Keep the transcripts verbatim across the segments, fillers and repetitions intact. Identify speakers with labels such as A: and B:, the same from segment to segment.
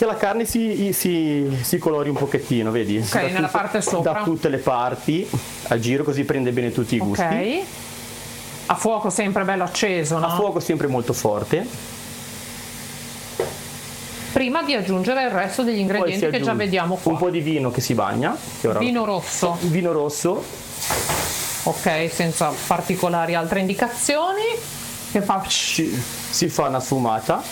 A: che la carne si, si, si colori un pochettino, vedi?
B: Ok,
A: da
B: nella
A: tutto,
B: parte sopra.
A: Da tutte le parti, a giro, così prende bene tutti i gusti.
B: Ok. A fuoco sempre bello acceso, no?
A: A fuoco sempre molto forte.
B: Prima di aggiungere il resto degli ingredienti che già vediamo qua.
A: Un po' di vino che si bagna. Che ora...
B: Vino rosso.
A: Vino rosso.
B: Ok, senza particolari altre indicazioni. Che fa...
A: Ci, si fa una sfumata.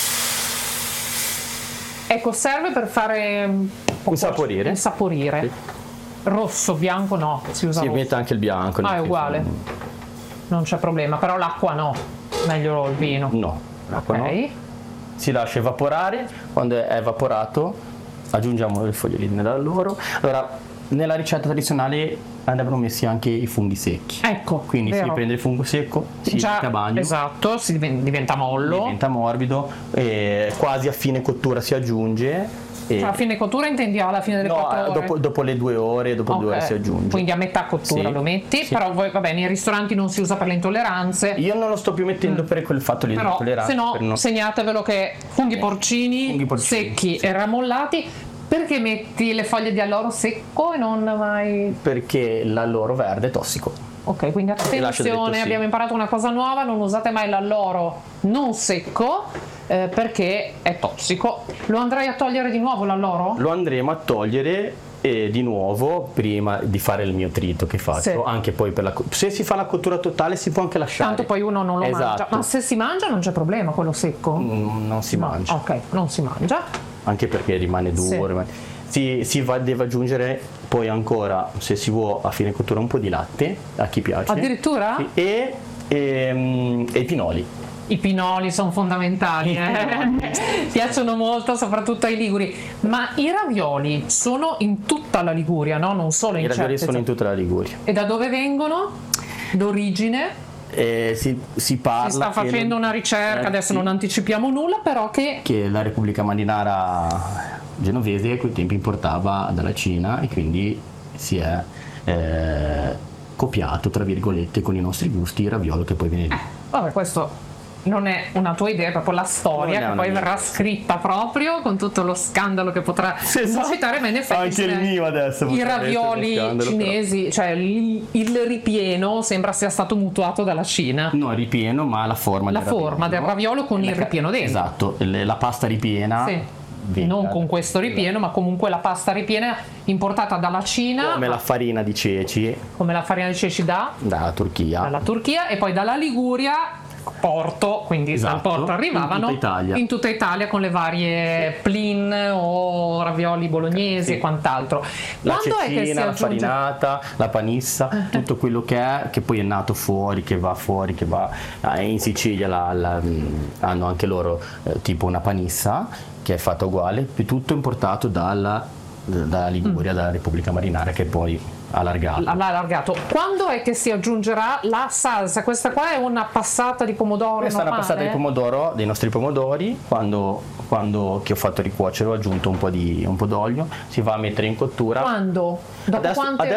B: Ecco, serve per fare un
A: insaporire.
B: Insaporire. Sì. Rosso, bianco no, si usa
A: Si
B: rosso.
A: mette anche il bianco.
B: Ah, è uguale. Non c'è problema, però l'acqua no. Meglio il vino.
A: No, l'acqua
B: okay.
A: no. Si lascia evaporare. Quando è evaporato aggiungiamo le foglie dall'alloro. Allora, nella ricetta tradizionale andrebbero messi anche i funghi secchi.
B: Ecco,
A: quindi
B: vero.
A: si prende il fungo secco, si
B: Già,
A: mette a bagno.
B: Esatto, si diventa mollo.
A: Diventa morbido, e quasi a fine cottura si aggiunge. E
B: Cioè, a fine cottura intendi alla fine delle
A: no,
B: quattro ore?
A: Dopo, dopo le due ore, dopo
B: okay.
A: due ore si aggiunge.
B: Quindi a metà cottura
A: sì,
B: lo metti,
A: sì.
B: però voi, vabbè, nei ristoranti non si usa per le intolleranze.
A: Io non lo sto più mettendo mm. per quel fatto lì dell'intolleranza.
B: Se no, non... segnatevelo che funghi, eh. porcini, funghi porcini secchi sì. e ramollati. Perché metti le foglie di alloro secco e non mai...
A: Perché l'alloro verde è tossico.
B: Ok, quindi attenzione, abbiamo imparato una cosa nuova, non usate mai l'alloro non secco eh, perché è tossico. Lo andrai a togliere di nuovo l'alloro?
A: Lo andremo a togliere eh, di nuovo prima di fare il mio trito che faccio, sì. anche poi per la, se si fa la cottura totale si può anche lasciare.
B: Tanto poi uno non lo
A: esatto.
B: mangia. Ma se si mangia non c'è problema, quello secco?
A: Mm, non si
B: no.
A: mangia.
B: Ok, non si mangia.
A: Anche perché rimane duro. Sì. Rimane... Si, si va, deve aggiungere poi ancora, se si vuole, a fine cottura un po' di latte, a chi piace.
B: Addirittura?
A: Sì. E, e, e i pinoli.
B: I pinoli sono fondamentali, eh? Piacciono molto, soprattutto ai liguri. Ma i ravioli sono in tutta la Liguria, no? Non solo in
A: I ravioli
B: certe
A: sono in tutta la Liguria.
B: E da dove vengono? D'origine?
A: Eh, si, si parla
B: si sta facendo una ricerca, eh, adesso sì. non anticipiamo nulla, però che...
A: che la Repubblica Marinara genovese a quei tempi importava dalla Cina e quindi si è eh, copiato, tra virgolette, con i nostri gusti il raviolo che poi viene lì.
B: Eh, vabbè, questo non è una tua idea, è proprio la storia che poi verrà scritta proprio con tutto lo scandalo che potrà suscitare. Me ne
A: anche il mio adesso
B: i ravioli scandalo, cinesi, però. Cioè il, il ripieno sembra sia stato mutuato dalla Cina.
A: No, il ripieno, ma la forma
B: la
A: del
B: forma
A: raviolo,
B: del raviolo con
A: la,
B: il ripieno dentro.
A: Esatto, la pasta ripiena.
B: Sì. Non con questo ripieno, ma comunque la pasta ripiena importata dalla Cina,
A: come la farina di ceci,
B: come la farina di ceci da
A: dalla Turchia,
B: dalla Turchia e poi dalla Liguria, porto, quindi esatto, dal porto arrivavano
A: in tutta Italia,
B: in tutta Italia con le varie plin o ravioli bolognesi sì. e quant'altro.
A: La
B: Quando
A: cecina,
B: è che si
A: la
B: aggiunge...
A: farinata, la panissa, tutto quello che è, che poi è nato fuori, che va fuori, che va in Sicilia la, la, hanno anche loro eh, tipo una panissa che è fatta uguale, tutto importato dalla, dalla Liguria, mm. dalla Repubblica Marinara, che poi ha allargato.
B: L'ha allargato. Quando è che si aggiungerà la salsa? Questa qua è una passata di pomodoro
A: Questa
B: normale?
A: è una passata di pomodoro, dei nostri pomodori, quando, quando che ho fatto ricuocere ho aggiunto un po' di un po' d'olio, si va a mettere in cottura.
B: Quando? Dopo
A: adesso,
B: quante